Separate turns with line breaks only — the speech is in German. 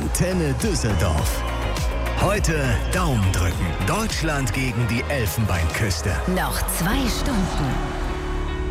Antenne Düsseldorf. Heute Daumen drücken. Deutschland gegen die Elfenbeinküste.
Noch 2 Stunden.